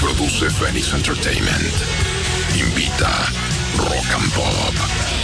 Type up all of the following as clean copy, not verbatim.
Produce Phoenix Entertainment. Invita Rock and Pop.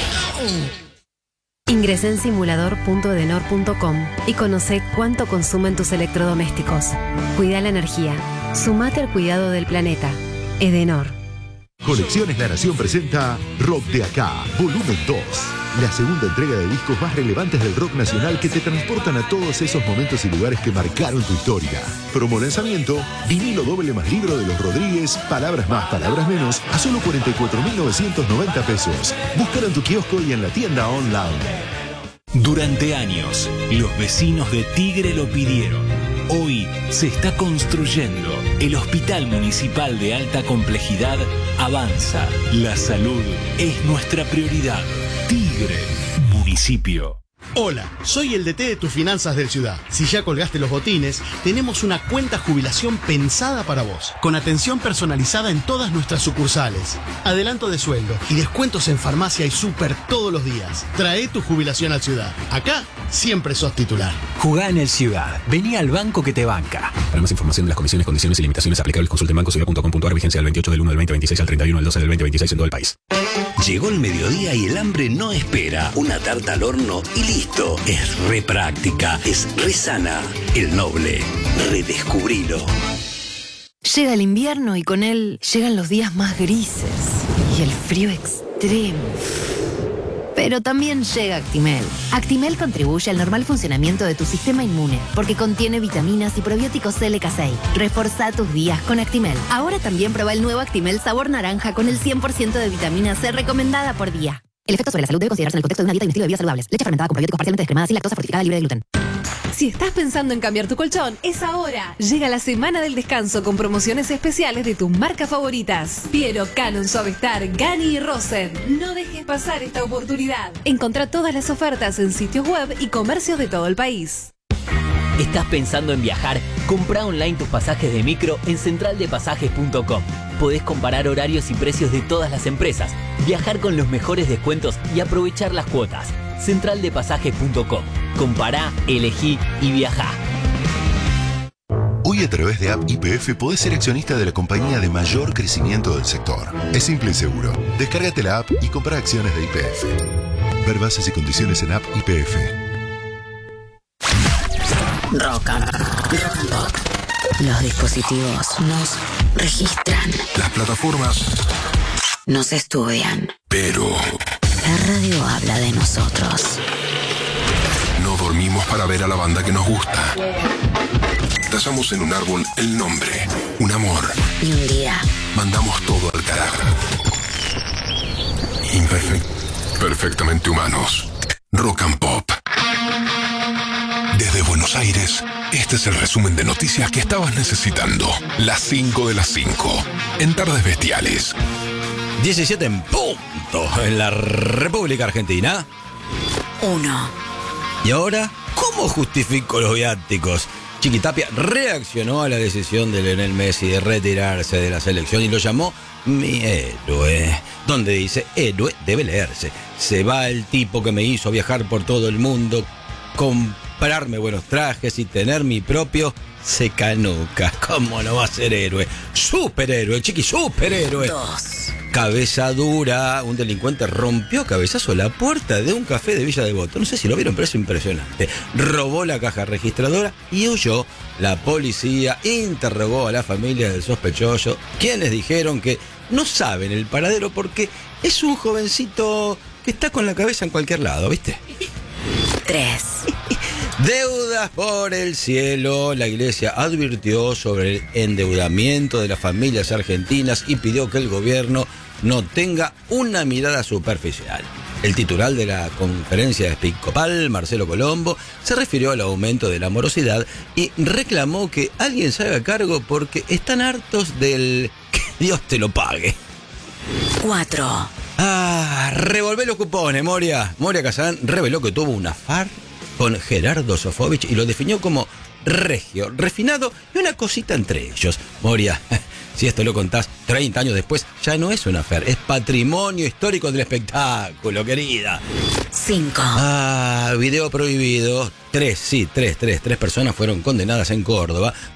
Ingresa en simulador.edenor.com y conoce cuánto consumen tus electrodomésticos. Cuida la energía. Sumate al cuidado del planeta. Edenor. Colecciones La Nación presenta Rock de Acá, volumen 2. La segunda entrega de discos más relevantes del rock nacional que te transportan a todos esos momentos y lugares que marcaron tu historia. Promo lanzamiento, vinilo doble más libro de los Rodríguez, palabras más, palabras menos, a solo 44.990 pesos. Búscalo en tu kiosco y en la tienda online. Durante años, los vecinos de Tigre lo pidieron. Hoy se está construyendo el Hospital Municipal de Alta Complejidad. Avanza. La salud es nuestra prioridad. Tigre, municipio. Hola, soy el DT de tus finanzas del Ciudad. Si ya colgaste los botines, tenemos una cuenta jubilación pensada para vos, con atención personalizada en todas nuestras sucursales, adelanto de sueldo y descuentos en farmacia y súper todos los días. Trae tu jubilación al Ciudad. Acá siempre sos titular. Jugá en el Ciudad. Vení al banco que te banca. Para más información de las comisiones, condiciones y limitaciones aplicables, consulte en bancociudad.com.ar. Vigencia del 28 del 1 del 2026 al 31 del 12 del 2026 en todo el país. Llegó el mediodía y el hambre no espera. Una tarta al horno y listo. Es re práctica, es re sana. El Noble, redescubrilo. Llega el invierno y con él llegan los días más grises y el frío extremo. Pero también llega Actimel. Actimel contribuye al normal funcionamiento de tu sistema inmune porque contiene vitaminas y probióticos LK6. Reforzá tus días con Actimel. Ahora también prueba el nuevo Actimel sabor naranja con el 100% de vitamina C recomendada por día. El efecto sobre la salud debe considerarse en el contexto de una dieta y un estilo de vida saludables. Leche fermentada con probióticos parcialmente descremada, sin lactosa, fortificada, libre de gluten. Si estás pensando en cambiar tu colchón, es ahora. Llega la semana del descanso con promociones especiales de tus marcas favoritas. Piero, Canon, Suavestar, Gani y Rosen. No dejes pasar esta oportunidad. Encontrá todas las ofertas en sitios web y comercios de todo el país. ¿Estás pensando en viajar? Comprá online tus pasajes de micro en centraldepasajes.com. Podés comparar horarios y precios de todas las empresas, viajar con los mejores descuentos y aprovechar las cuotas. Centraldepasajes.com. Compará, elegí y viajá. Hoy a través de App YPF podés ser accionista de la compañía de mayor crecimiento del sector. Es simple y seguro. Descárgate la app y compra acciones de YPF. Ver bases y condiciones en App YPF. Rock and Pop. Los dispositivos nos registran. Las plataformas Nos estudian. Pero La radio habla de nosotros. no dormimos para ver a la banda que nos gusta. Trazamos en un árbol el nombre, un amor. Y un día Mandamos todo al carajo. Perfectamente humanos. Rock and Pop. Desde Buenos Aires, este es el resumen de noticias que estabas necesitando. Las 5 de las 5. En Tardes Bestiales. 17 en punto en la República Argentina. 1. Y ahora, ¿cómo justifico los viáticos? Chiquitapia reaccionó a la decisión de Lionel Messi de retirarse de la selección y lo llamó mi héroe. Donde dice, héroe debe leerse. Se va el tipo que me hizo viajar por todo el mundo, comprarme buenos trajes y tener mi propio secanuca. ¿Cómo no va a ser héroe? Superhéroe, chiqui, superhéroe. 2. Cabeza dura, un delincuente rompió a cabezazo la puerta de un café de Villa Devoto. No sé si lo vieron, pero es impresionante. Robó la caja registradora y huyó. La policía interrogó a la familia del sospechoso, quienes dijeron que no saben el paradero porque es un jovencito que está con la cabeza en cualquier lado, ¿viste? 3. Deudas por el cielo. La iglesia advirtió sobre el endeudamiento de las familias argentinas y pidió que el gobierno no tenga una mirada superficial. El titular de la conferencia episcopal, Marcelo Colombo, se refirió al aumento de la morosidad y reclamó que alguien se haga cargo porque están hartos del que Dios te lo pague. 4. Revolvé los cupones, Moria. Moria Kazán reveló que tuvo una affair con Gerardo Sofovich y lo definió como regio, refinado y una cosita entre ellos. Moria, si esto lo contás 30 años después, ya no es una affair, es patrimonio histórico del espectáculo, querida. 5. Video prohibido. 3 personas fueron condenadas en Córdoba